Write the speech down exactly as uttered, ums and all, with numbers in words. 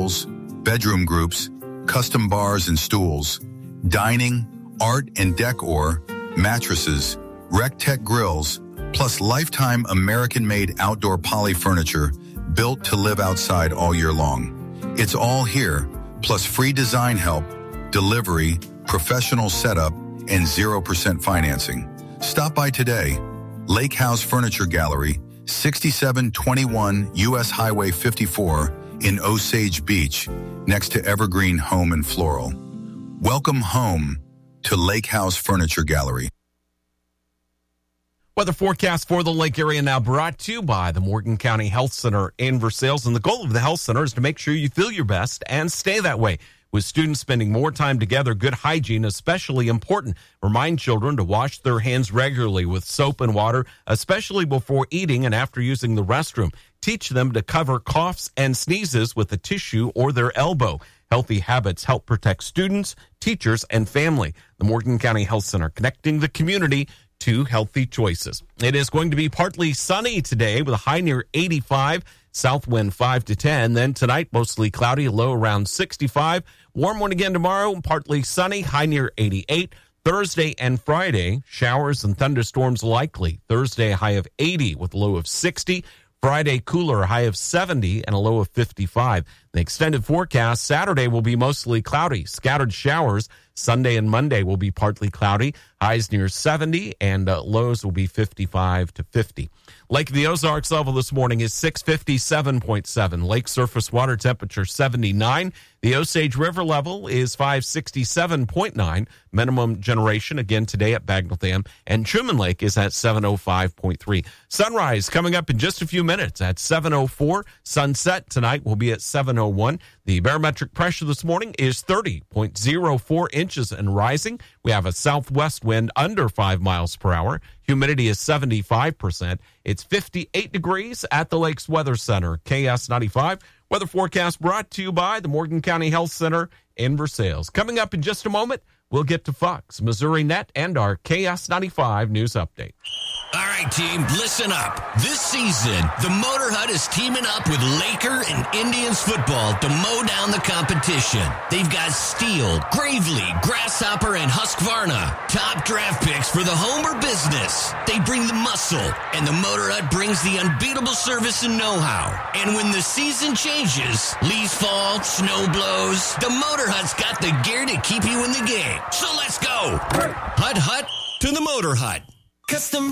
tables, bedroom groups, custom bars and stools, dining, art and decor, mattresses, RecTech grills, plus lifetime American-made outdoor poly furniture built to live outside all year long. It's all here, plus free design help, delivery, professional setup, and zero percent financing. Stop by today. Lake House Furniture Gallery, sixty-seven twenty-one U S Highway fifty-four in Osage Beach, next to Evergreen Home and Floral. Welcome home to Lake House Furniture Gallery. Weather forecast for the Lake area now brought to you by the Morgan County Health Center in Versailles. And the goal of the Health Center is to make sure you feel your best and stay that way. With students spending more time together, good hygiene is especially important. Remind children to wash their hands regularly with soap and water, especially before eating and after using the restroom. Teach them to cover coughs and sneezes with a tissue or their elbow. Healthy habits help protect students, teachers, and family. The Morgan County Health Center, connecting the community to healthy choices. It is going to be partly sunny today with a high near eighty-five, south wind five to ten. Then tonight, mostly cloudy, a low around sixty-five. Warm one again tomorrow, partly sunny, high near eighty-eight. Thursday and Friday, showers and thunderstorms likely. Thursday, a high of eighty with a low of sixty. Friday, cooler, a high of seventy and a low of fifty-five. The extended forecast, Saturday will be mostly cloudy, scattered showers. Sunday and Monday will be partly cloudy, highs near seventy, and uh, lows will be fifty-five to fifty. Lake of the Ozarks level this morning is six fifty-seven point seven. Lake surface water temperature seventy-nine. The Osage River level is five sixty-seven point nine. Minimum generation again today at Bagnell Dam. And Truman Lake is at seven oh five point three. Sunrise coming up in just a few minutes at seven oh four. Sunset tonight will be at seven oh one. The barometric pressure this morning is thirty point oh four inches and rising. We have a southwest wind under five miles per hour. Humidity is seventy-five percent. It's fifty-eight degrees at the Lakes Weather Center. K S ninety-five. Weather forecast brought to you by the Morgan County Health Center in Versailles. Coming up in just a moment, we'll get to Fox, Missouri Net, and our K S ninety-five news update. All right, team, listen up. This season, the Motor Hut is teaming up with Laker and Indians football to mow down the competition. They've got Steele, Gravely, Grasshopper, and Husqvarna. Top draft picks for the home or business. They bring the muscle, and the Motor Hut brings the unbeatable service and know-how. And when the season changes, leaves fall, snow blows, the Motor Hut's got the gear to keep you in the game. So let's go. Hut Hut to the Motor Hut. Custom